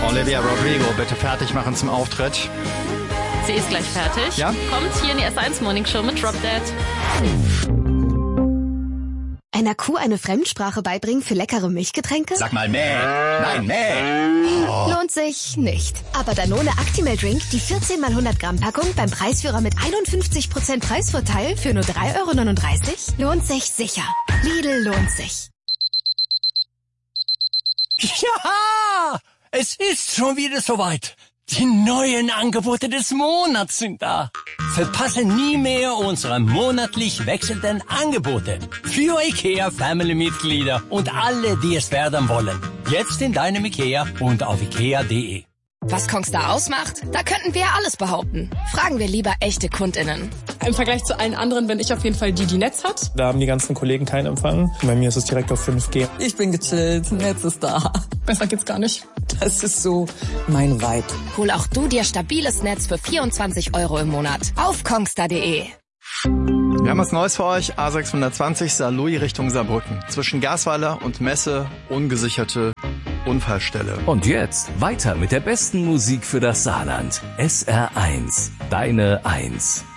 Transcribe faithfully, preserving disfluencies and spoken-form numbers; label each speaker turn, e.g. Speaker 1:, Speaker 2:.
Speaker 1: Olivia Rodrigo, bitte fertig machen zum Auftritt.
Speaker 2: Sie ist gleich fertig.
Speaker 1: Ja?
Speaker 2: Kommt hier in die S eins Morning Show mit Drop Dead.
Speaker 3: Einer Kuh eine Fremdsprache beibringen für leckere Milchgetränke?
Speaker 4: Sag mal mäh. Nein, mäh.
Speaker 3: Oh. Lohnt sich nicht. Aber Danone Actimel Drink, die vierzehn mal hundert Gramm Packung beim Preisführer mit einundfünfzig Prozent Preisvorteil für nur drei Euro neununddreißig, lohnt sich sicher. Lidl lohnt sich.
Speaker 5: Ja, es ist schon wieder soweit. Die neuen Angebote des Monats sind da. Verpasse nie mehr unsere monatlich wechselnden Angebote. Für IKEA Family-Mitglieder und alle, die es werden wollen. Jetzt in deinem IKEA und auf ikea punkt de.
Speaker 6: Was Kongstar ausmacht? Da könnten wir alles behaupten. Fragen wir lieber echte KundInnen.
Speaker 7: Im Vergleich zu allen anderen bin ich auf jeden Fall die, die Netz hat.
Speaker 8: Da haben die ganzen Kollegen keinen Empfang. Bei mir ist es direkt auf fünf G.
Speaker 9: Ich bin gechillt, Netz ist da.
Speaker 7: Besser geht's gar nicht.
Speaker 9: Das ist so mein Vibe.
Speaker 6: Hol auch du dir stabiles Netz für vierundzwanzig Euro im Monat auf kongstar punkt de.
Speaker 1: Wir haben was Neues für euch. A sechshundertzwanzig Saarlouis Richtung Saarbrücken. Zwischen Gasweiler und Messe ungesicherte Unfallstelle.
Speaker 10: Und jetzt weiter mit der besten Musik für das Saarland. S R eins, deine Eins.